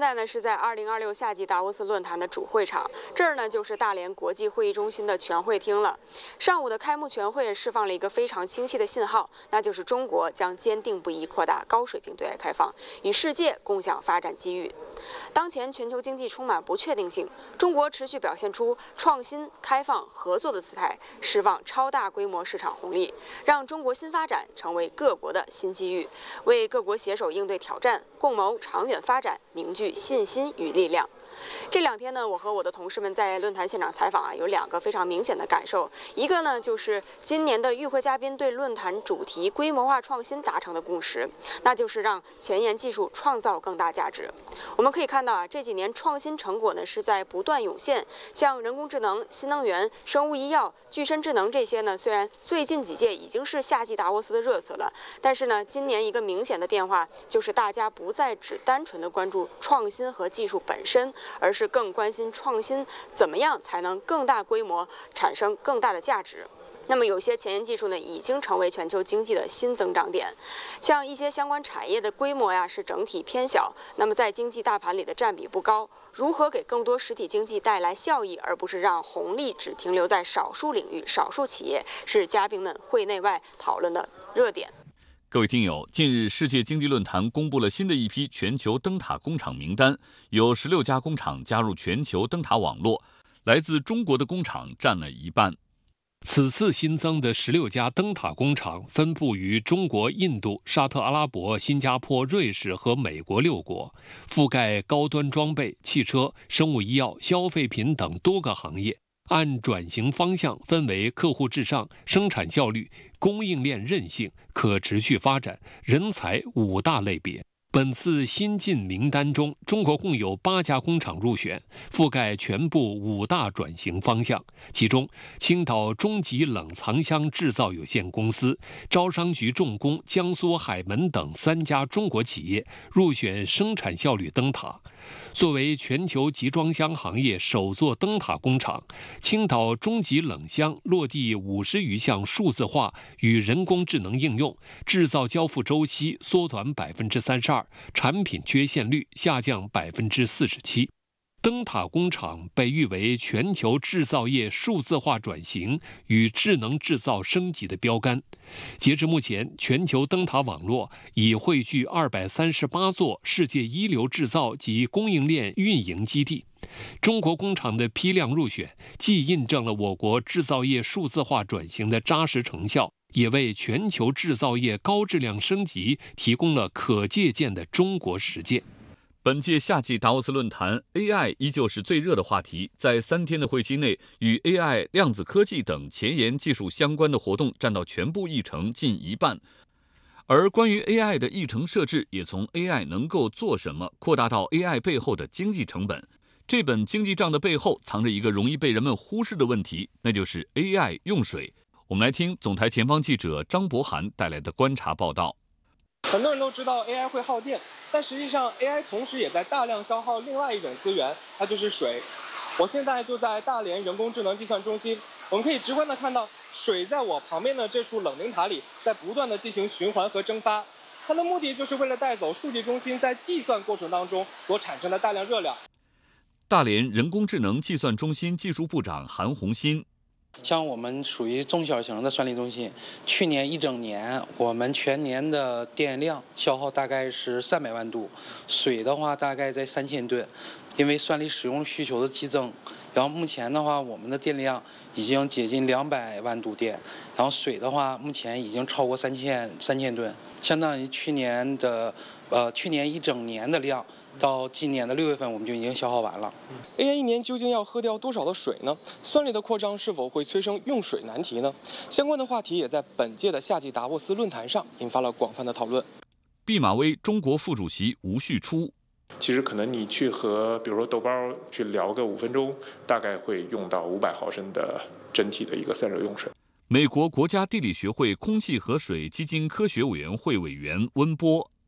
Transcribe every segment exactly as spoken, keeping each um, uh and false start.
在呢是在二零二六夏季达沃斯论坛的主会场，这儿呢就是大连国际会议中心的全会厅了。上午的开幕全会释放了一个非常清晰的信号，那就是中国将坚定不移扩大高水平对外开放，与世界共享发展机遇。当前全球经济充满不确定性，中国持续表现出创新、开放、合作的姿态，释放超大规模市场红利，让中国新发展成为各国的新机遇，为各国携手应对挑战、共谋长远发展凝聚信心与力量。这两天呢，我和我的同事们在论坛现场采访啊，有两个非常明显的感受。一个呢，就是今年的与会嘉宾对论坛主题规模化创新达成的共识，那就是让前沿技术创造更大价值。我们可以看到啊，这几年创新成果呢是在不断涌现，像人工智能、新能源、生物医药、具身智能这些呢，虽然最近几届已经是夏季达沃斯的热词了，但是呢，今年一个明显的变化就是大家不再只单纯的关注创新和技术本身，而是更关心创新怎么样才能更大规模产生更大的价值。那么有些前沿技术呢，已经成为全球经济的新增长点，像一些相关产业的规模呀是整体偏小，那么在经济大盘里的占比不高。如何给更多实体经济带来效益，而不是让红利只停留在少数领域、少数企业，是嘉宾们会内外讨论的热点。 各位听友，近日世界经济论坛公布了新的一批全球灯塔工厂名单，有十六家工厂加入全球灯塔网络，来自中国的工厂占了一半。 此次新增的十六家灯塔工厂分布于中国、印度、沙特阿拉伯、新加坡、瑞士和美国六国，覆盖高端装备、汽车、生物医药、消费品等多个行业。按转型方向分为客户至上、生产效率、供应链韧性、可持续发展、人才五大类别。本次新进名单中，中国共有八家工厂入选，覆盖全部五大转型方向。其中，青岛中极冷藏箱制造有限公司、招商局重工、江苏海门等三家中国企业入选生产效率灯塔。作为全球集装箱行业首座灯塔工厂，青岛中极冷箱落地五十余项数字化与人工智能应用，制造交付周期缩短百分之三十二，产品缺陷率下降百分之四十七。灯塔工厂被誉为全球制造业数字化转型与智能制造升级的标杆。截至目前，全球灯塔网络已汇聚二百三十八座世界一流制造及供应链运营基地。中国工厂的批量入选，既印证了我国制造业数字化转型的扎实成效，也为全球制造业高质量升级提供了可借鉴的中国实践。 本届夏季达沃斯论坛 A I 依旧是最热的话题，在三天的会期内，与 A I、量子科技等前沿技术相关的活动占到全部议程近一半。而关于 A I 的议程设置，也从 A I 能够做什么，扩大到 A I 背后的经济成本。这本经济账的背后，藏着一个容易被人们忽视的问题，那就是 A I 用水。我们来听总台前方记者张博涵带来的观察报道。 很多人都知道 A I 会耗电，但实际上 A I 同时也在大量消耗另外一种资源，它就是水。我现在就在大连人工智能计算中心，我们可以直观的看到水在我旁边的这处冷凝塔里在不断的进行循环和蒸发，它的目的就是为了带走数据中心在计算过程当中所产生的大量热量。 大连人工智能计算中心技术部长韩红新， 像我们属于中小型的算力中心，去年一整年我们全年的电量消耗大概是三百万度，水的话大概在三千吨，因为算力使用需求的激增，然后目前的话我们的电量已经接近两百万度电，然后水的话目前已经超过三千三千吨，相当于去年的呃去年一整年的量。到今年的六月份，我们就已经消耗完了。 A I 一年究竟要喝掉多少的水呢？算力的扩张是否会催生用水难题呢？相关的话题也在本届的夏季达沃斯论坛上引发了广泛的讨论。 毕马威中国副主席吴旭初， 其实可能你去和比如说豆包去聊个五分钟，大概会用到五百毫升的整体的一个散热用水。 美国国家地理学会空气和水基金科学委员会委员温波。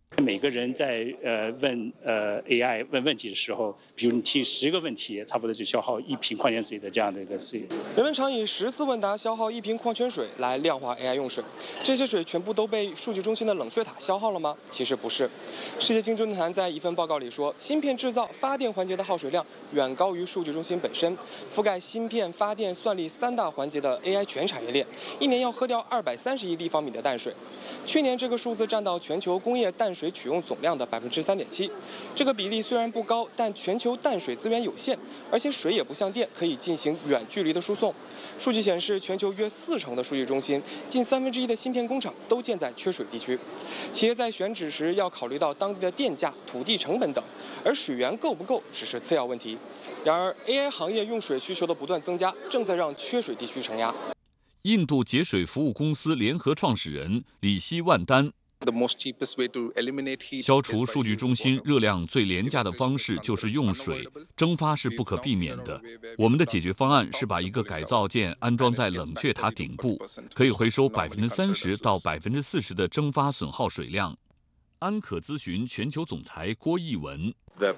每个人在呃问呃 A I 问问题的时候，比如你提十个问题，差不多就消耗一瓶矿泉水的这样的一个水。 人们常以十次问答消耗一瓶矿泉水来量化 A I 用水，这些水全部都被数据中心的冷却塔消耗了吗？其实不是。世界经济论坛在一份报告里说，芯片制造、发电环节的耗水量远高于数据中心本身。覆盖芯片、发电、算力三大环节的 A I 全产业链，一年要喝掉二百三十亿立方米的淡水。去年这个数字占到全球工业淡水取用总量的百分之三点七。这个比例虽然不高，但全球淡水资源有限，而且水也不像电可以进行远距离的输送。数据显示，全球约四成的数据中心，近三分之一的芯片工厂都建在缺水地区。企业在选址时要考虑到当地的电价、土地成本等，而水源够不够只是次要问题。然而 ，A I 行业用水需求的不断增加，正在让缺水地区承压。 印度节水服务公司联合创始人里希万丹。消除数据中心热量最廉价的方式就是用水，蒸发是不可避免的。我们的解决方案是把一个改造件安装在冷却塔顶部，可以回收百分之三十到百分之四十的蒸发损耗水量。安可咨询全球总裁郭毅文。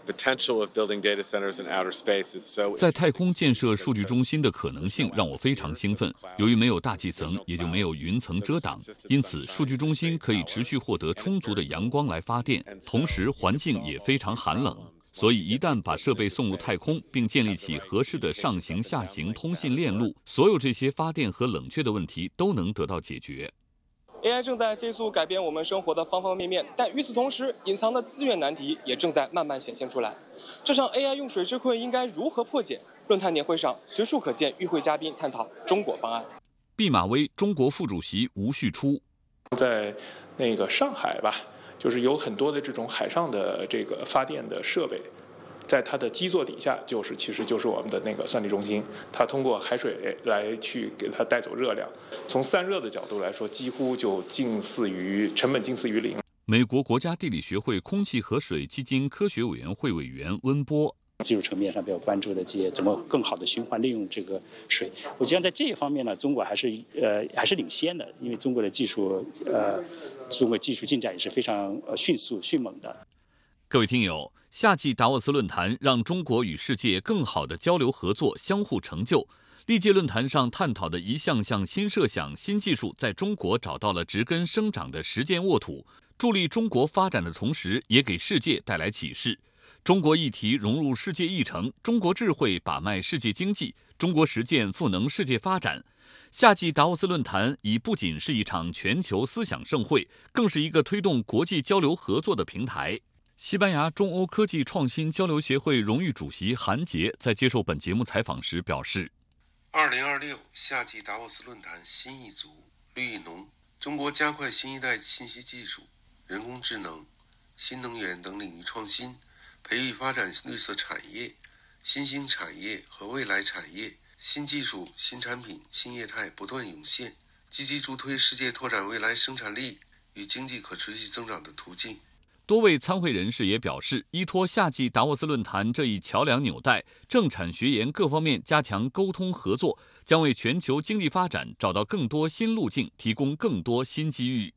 在太空建设数据中心的可能性让我非常兴奋。由于没有大气层，也就没有云层遮挡，因此数据中心可以持续获得充足的阳光来发电，同时环境也非常寒冷。所以一旦把设备送入太空，并建立起合适的上行下行通信链路，所有这些发电和冷却的问题都能得到解决。 A I 正在飞速改变我们生活的方方面面，但与此同时，隐藏的资源难题也正在慢慢显现出来。这场 A I 用水之困应该如何破解？论坛年会上，随处可见与会嘉宾探讨中国方案。 毕马威中国副主席吴旭初， 在那个上海吧，就是有很多的这种海上的这个发电的设备。在它的基座底下，就是其实就是我们的那个算力中心，它通过海水来去给它带走热量。从散热的角度来说，几乎就近似于成本近似于零。 美国国家地理学会空气和水基金科学委员会委员温波。 技术层面上比较关注的这些怎么更好的循环利用这个水，我觉得在这一方面呢，中国还是呃还是领先的，因为中国的技术呃中国技术进展也是非常呃迅速迅猛的。 各位听友，夏季达沃斯论坛让中国与世界更好的交流合作，相互成就。历届论坛上探讨的一项项新设想、新技术，在中国找到了植根生长的实践沃土，助力中国发展的同时，也给世界带来启示。中国议题融入世界议程，中国智慧把脉世界经济，中国实践赋能世界发展。夏季达沃斯论坛已不仅是一场全球思想盛会，更是一个推动国际交流合作的平台。西班牙中欧科技创新交流协会荣誉主席韩杰在接受本节目采访时表示， 二零二六夏季达沃斯论坛新一族绿意农，中国加快新一代信息技术、人工智能、新能源等领域创新，培育发展绿色产业、新兴产业和未来产业，新技术、新产品、新业态不断涌现，积极助推世界拓展未来生产力与经济可持续增长的途径。 多位参会人士也表示，依托夏季达沃斯论坛这一桥梁纽带，政产学研各方面加强沟通合作，将为全球经济发展找到更多新路径，提供更多新机遇。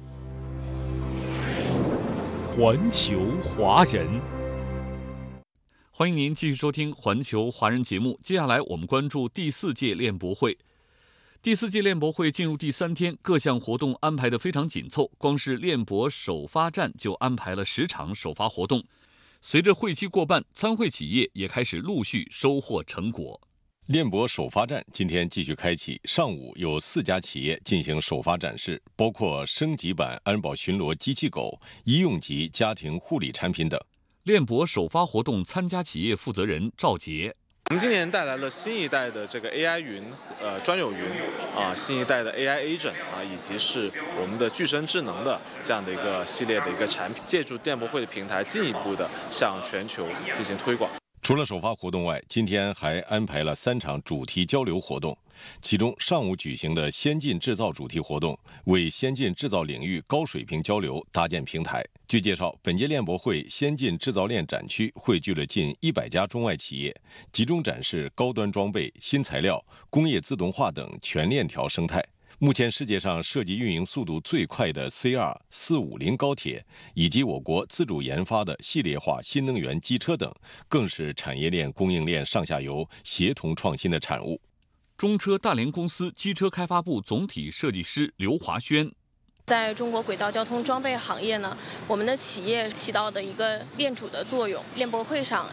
环球华人， 欢迎您继续收听环球华人节目。接下来我们关注第四届链博会。第四届链博会进入第三天，各项活动安排得非常紧凑，光是链博首发站就安排了十场首发活动。随着会期过半，参会企业也开始陆续收获成果。 链博首发站今天继续开启，上午有四家企业进行首发展示，包括升级版安保巡逻机器狗、医用级家庭护理产品等。 链博首发活动参加企业负责人赵杰。 我们今年带来了新一代的这个 A I 云，呃，专有云啊，新一代的 A I Agent 啊，以及是我们的具身智能的这样的一个系列的一个产品，借助电博会的平台，进一步的向全球进行推广。 除了首发活动外，今天还安排了三场主题交流活动。其中，上午举行的先进制造主题活动，为先进制造领域高水平交流搭建平台。据介绍，本届链博会先进制造链展区汇聚了近一百家中外企业，集中展示高端装备、新材料、工业自动化等全链条生态。 目前世界上设计运营速度最快的 C 二四五零高铁，以及我国自主研发的系列化新能源机车等，更是产业链供应链上下游协同创新的产物。 中车大连公司机车开发部总体设计师刘华轩。 在中国轨道交通装备行业呢，我们的企业起到的一个链主的作用。链博会上